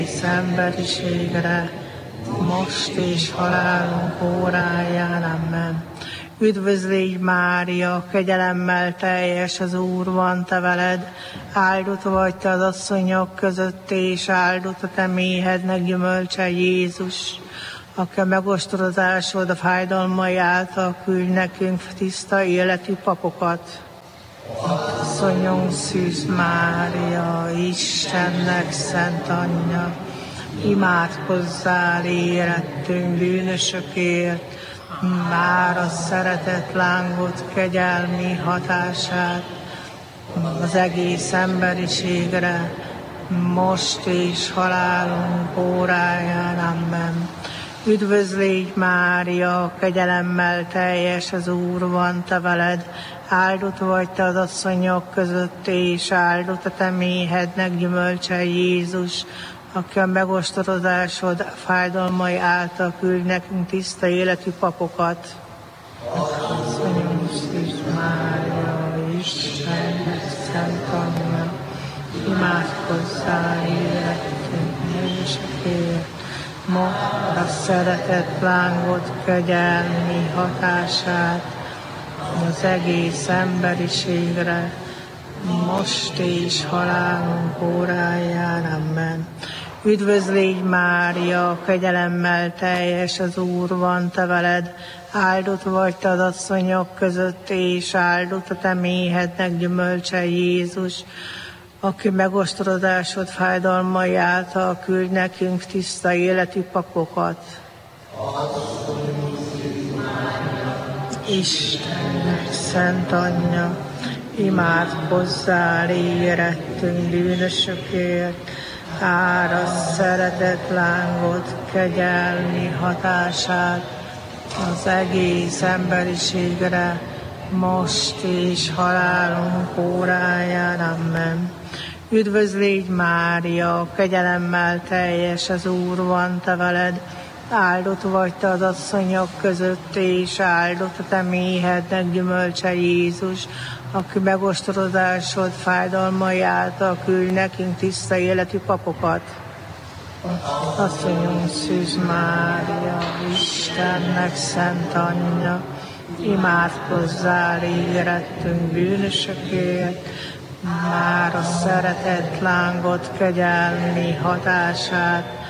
emberiségre, most és halálunk óráján. Amen. Üdvözl légy, Mária, kegyelemmel teljes, az Úr van te veled, áldott vagy te az asszonyok között, és áldott a te méhednek gyümölcse, Jézus, aki a megostorozásod a fájdalmai által küld nekünk tiszta életű papokat. Asszonyunk Szűz Mária, Istennek szent anyja, imádkozzál érettünk bűnösökért, már a szeretet lángot kegyelmi hatását az egész emberiségre, most és halálunk óráján. Amen. Üdvözl légy, Mária, kegyelemmel teljes, az Úr van te veled, áldott vagy te az asszonyok között, és áldott a te méhednek gyümölcse, Jézus, aki a megostorozásod fájdalmai által küld nekünk tiszta életű papokat. Asszonyunk Szűz Mária, Istennek szent anyja, imádkozzál érettünk bűnösökért, most a szeretet lángot kegyelmi hatását az egész emberiségre, most és halálunk óráján. Amen. Üdvözl légy, Mária, kegyelemmel teljes, az Úr van te veled, áldott vagy te az asszonyok között, és áldott a te méhednek gyümölcse, Jézus, aki megostorozásod fájdalmai által küld nekünk tiszta életű papokat. Istennek szent anyja, imádkozzál érettünk bűnösökért, árasz szeretet lángot kegyelmi hatását az egész emberiségre, most és halálunk óráján. Amen. Üdvözl légy, Mária, kegyelemmel teljes, az Úr van te veled, áldott vagy te az asszonyok között, és áldott a te méhednek gyümölcse, Jézus, aki megostorozásod fájdalmai által küld nekünk tiszta életű papokat. Asszonyunk Szűz Mária, Istennek szent anyja, imádkozzál érettünk bűnösökért, már a szeretet lángot kegyelmi hatását